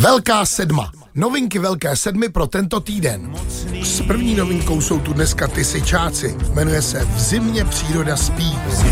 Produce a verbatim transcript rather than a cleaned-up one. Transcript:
Velká sedma. Novinky Velké sedmi pro tento týden. S první novinkou jsou tu dneska Tysyčáci. Jmenuje se V zimě příroda spí.